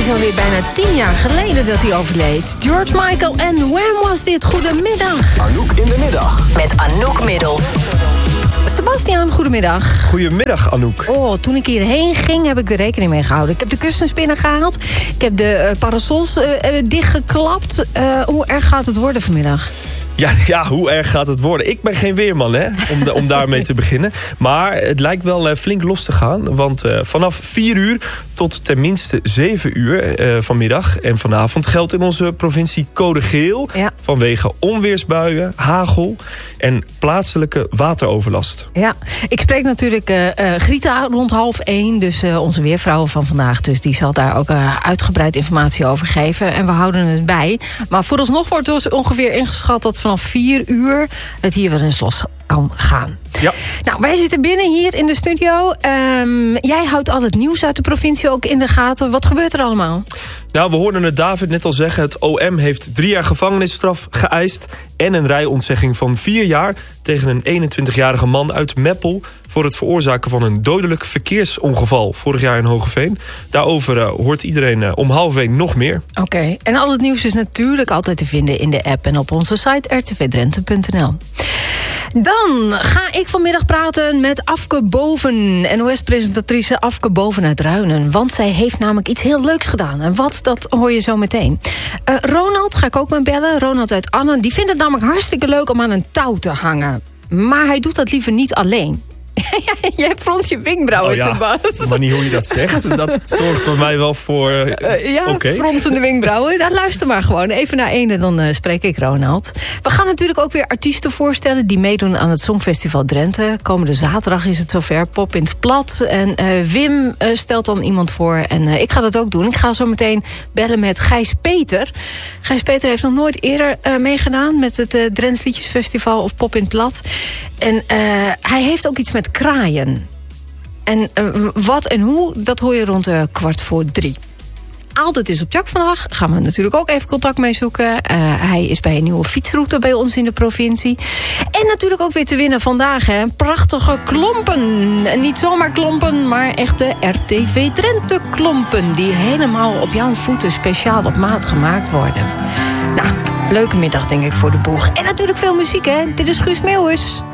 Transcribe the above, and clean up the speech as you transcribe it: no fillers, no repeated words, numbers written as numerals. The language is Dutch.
is alweer bijna 10 jaar geleden dat hij overleed. George Michael en Wham was dit. Goedemiddag. Anouk in de middag. Met Anouk Middel. Sebastiaan, goedemiddag. Goedemiddag, Anouk. Oh, toen ik hierheen ging, heb ik er rekening mee gehouden. Ik heb de kussens binnengehaald. Ik heb de parasols dichtgeklapt. Hoe erg gaat het worden vanmiddag? Ja, hoe erg gaat het worden? Ik ben geen weerman, hè, om daarmee te beginnen. Maar het lijkt wel flink los te gaan. Want vanaf 4 uur tot tenminste 7 uur vanmiddag en vanavond geldt in onze provincie code geel. Ja. Vanwege onweersbuien, hagel en plaatselijke wateroverlast. Ja, ik spreek natuurlijk Grita rond 12:30. Dus onze weervrouw van vandaag. Dus die zal daar ook uitgebreid informatie over geven. En we houden het bij. Maar vooralsnog wordt dus ongeveer ingeschat dat vanaf 4 uur het hier wel eens los kan gaan. Ja. Nou, wij zitten binnen hier in de studio. Jij houdt al het nieuws uit de provincie ook in de gaten. Wat gebeurt er allemaal? Nou, we hoorden het David net al zeggen. Het OM heeft 3 jaar gevangenisstraf geëist en een rijontzegging van 4 jaar tegen een 21-jarige man uit Meppel voor het veroorzaken van een dodelijk verkeersongeval vorig jaar in Hoogeveen. Daarover hoort iedereen om 12:30 nog meer. Oké, en al het nieuws is natuurlijk altijd te vinden in de app en op onze site rtvdrenthe.nl. Dan ga ik vanmiddag praten met Afke Boven, NOS-presentatrice Afke Boven uit Ruinen. Want zij heeft namelijk iets heel leuks gedaan. En wat, dat hoor je zo meteen. Ronald ga ik ook mee bellen. Ronald uit Annen. Die vindt het namelijk hartstikke leuk om aan een touw te hangen. Maar hij doet dat liever niet alleen. Jij frons je wenkbrauwen, Sebas. Maar niet hoe je dat zegt. Dat zorgt bij mij wel voor... fronsende wenkbrauwen. Nou, luister maar gewoon. Even naar ene, dan spreek ik Ronald. We gaan natuurlijk ook weer artiesten voorstellen die meedoen aan het Songfestival Drenthe. Komende zaterdag is het zover. Pop in het plat. En Wim stelt dan iemand voor. En ik ga dat ook doen. Ik ga zo meteen bellen met Gijs Peter. Gijs Peter heeft nog nooit eerder meegedaan met het Drents Liedjesfestival of Pop in het plat. En hij heeft ook iets met kraaien. En wat en hoe, dat hoor je rond 2:15. Altijd is op Jack vandaag. Gaan we natuurlijk ook even contact mee zoeken. Hij is bij een nieuwe fietsroute bij ons in de provincie. En natuurlijk ook weer te winnen vandaag. Hè. Prachtige klompen. En niet zomaar klompen, maar echte RTV Drenthe klompen. Die helemaal op jouw voeten speciaal op maat gemaakt worden. Nou, leuke middag denk ik voor de boeg. En natuurlijk veel muziek, hè. Dit is Guus Meeuwis.